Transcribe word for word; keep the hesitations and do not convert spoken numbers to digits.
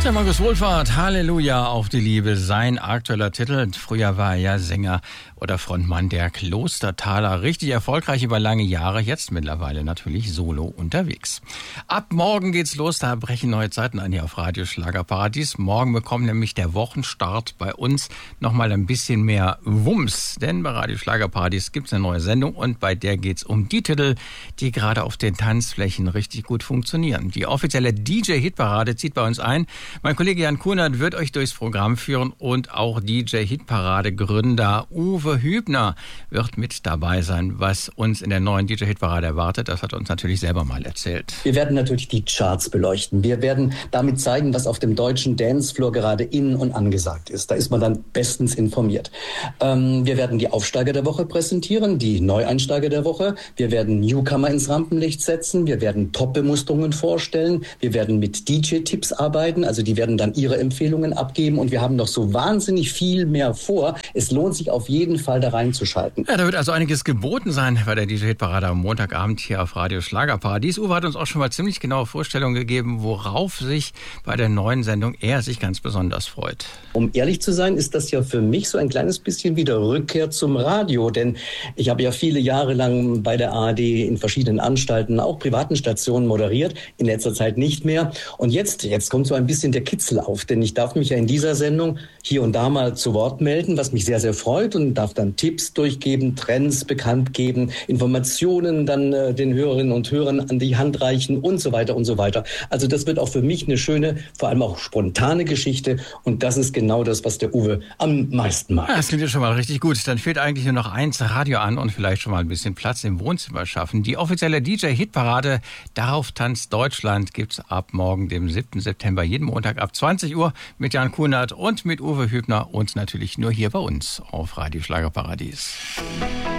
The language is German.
der Markus Wohlfahrt, Halleluja auf die Liebe, sein aktueller Titel. Früher war er ja Sänger oder Frontmann der Klostertaler, richtig erfolgreich über lange Jahre, jetzt mittlerweile natürlich solo unterwegs. Ab morgen geht's los, da brechen neue Zeiten an hier auf Radio Schlagerparadies. Morgen bekommt nämlich der Wochenstart bei uns nochmal ein bisschen mehr Wumms, denn bei Radio Schlagerparadies gibt's eine neue Sendung und bei der geht's um die Titel, die gerade auf den Tanzflächen richtig gut funktionieren. Die offizielle D J-Hitparade zieht bei uns ein. Mein Kollege Jan Kunert wird euch durchs Programm führen und auch D J-Hitparade-Gründer Uwe Hübner wird mit dabei sein. Was uns in der neuen D J-Hitparade erwartet, das hat er uns natürlich selber mal erzählt. Wir werden natürlich die Charts beleuchten. Wir werden damit zeigen, was auf dem deutschen Dancefloor gerade in und angesagt ist. Da ist man dann bestens informiert. Ähm, wir werden die Aufsteiger der Woche präsentieren, die Neueinsteiger der Woche. Wir werden Newcomer ins Rampenlicht setzen. Wir werden Top-Bemusterungen vorstellen. Wir werden mit D J-Tipps arbeiten. Also die werden dann ihre Empfehlungen abgeben. Und wir haben noch so wahnsinnig viel mehr vor. Es lohnt sich auf jeden Fall, da reinzuschalten. Ja, da wird also einiges geboten sein bei der D J-Hitparade am Montagabend hier auf Radio Schlagerparadies. Uwe hat uns auch schon mal ziemlich genaue Vorstellungen gegeben, worauf sich bei der neuen Sendung er sich ganz besonders freut. Um ehrlich zu sein, ist das ja für mich so ein kleines bisschen wieder Rückkehr zum Radio. Denn ich habe ja viele Jahre lang bei der A R D in verschiedenen Anstalten, auch privaten Stationen moderiert. In letzter Zeit nicht mehr. Und jetzt, jetzt kommt so ein bisschen der Kitzel auf. Denn ich darf mich ja in dieser Sendung hier und da mal zu Wort melden, was mich sehr, sehr freut. Und darf dann Tipps durchgeben, Trends bekannt geben, Informationen dann äh, den Hörerinnen und Hörern an die Hand reichen und so weiter und so weiter. Also das wird auch für mich eine schöne, vor allem auch spontane Geschichte und das ist genau das, was der Uwe am meisten mag. Ja, das klingt ja schon mal richtig gut. Dann fehlt eigentlich nur noch eins, Radio an und vielleicht schon mal ein bisschen Platz im Wohnzimmer schaffen. Die offizielle D J-Hitparade Darauf tanzt Deutschland gibt's ab morgen, dem siebten September, jeden Montag ab zwanzig Uhr mit Jan Kunert und mit Uwe Hübner und natürlich nur hier bei uns auf Radio Schlagerparadies.